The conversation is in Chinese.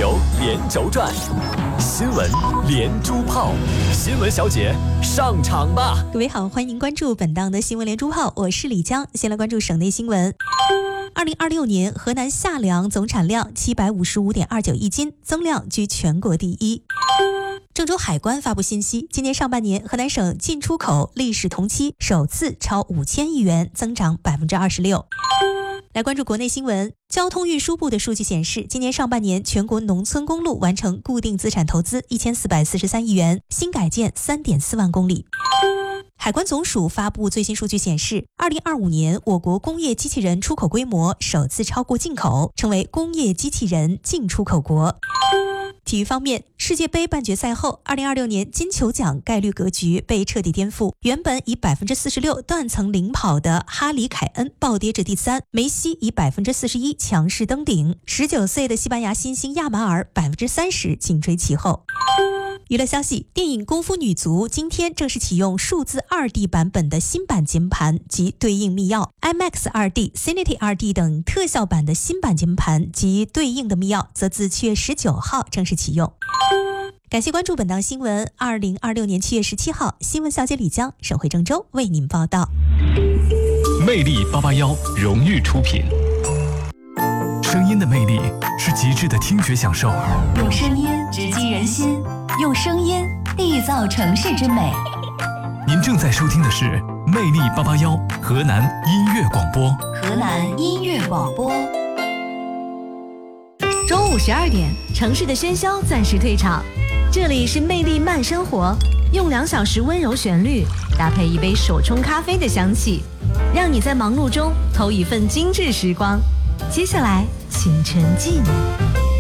球连轴转，新闻连珠炮，新闻小姐上场吧！ 各位好，欢迎关注本档的新闻连珠炮，我是李江。先来关注省内新闻。2026年河南夏粮总产量755.29亿斤，增量居全国第一。郑州海关发布信息，今年上半年河南省进出口历史同期首次超5000亿元，增长26%。来关注国内新闻。交通运输部的数据显示，今年上半年全国农村公路完成固定资产投资1443亿元，新改建3.4万公里。海关总署发布最新数据显示，2025年我国工业机器人出口规模首次超过进口，成为工业机器人净出口国。体育方面，世界杯半决赛后，2026年金球奖概率格局被彻底颠覆。原本以46%断层领跑的哈里凯恩暴跌至第三，梅西以41%强势登顶，19岁的西班牙新星亚马尔30%紧追其后。娱乐消息，电影《功夫女足》今天正式启用数字 2D 版本的新版键盘及对应密钥 ，IMAX 2D、Cinity 2D 等特效版的新版键盘及对应的密钥则自7月19号正式启用。感谢关注本档新闻。2026年7月17号，新闻小姐李江、省会郑州为您报道。 魅力881荣誉出品。声音的魅力是极致的听觉享受， 用声音直击人心，用声音缔造城市之美。 您正在收听的是魅力881河南音乐广播。 河南音乐广播。 中午12点，城市的喧嚣暂时退场，这里是魅力慢生活，用2小时温柔旋律搭配一杯手冲咖啡的香气，让你在忙碌中偷一份精致时光。接下来请沉浸。